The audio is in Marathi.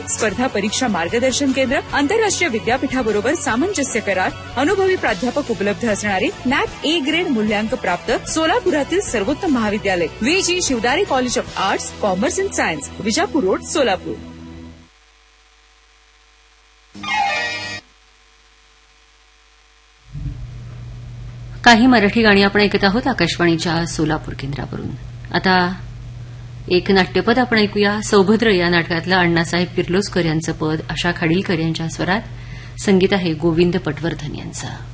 स्पर्धा परीक्षा मार्गदर्शन केंद्र, आंतरराष्ट्रीय विद्यापीठाबरोबर सामंजस्य करार, अनुभवी प्राध्यापक उपलब्ध असणारे नॅक ए ग्रेड मूल्यांक प्राप्त सोलापुरातील सर्वोत्तम महाविद्यालय VG Shivdare college of arts, commerce and science, Vijapur road, Solapur. काही मराठी गाणी आपण ऐकत आहोत आकाशवाणीच्या सोलापूर केंद्रावरून. आता एक नाट्यपद आपण ऐकूया. सौभद्र या नाटकातलं अण्णासाहेब किर्लोस्कर यांचं पद आशा खाडीलकर यांच्या स्वरात. संगीत आहे गोविंद पटवर्धन यांचं.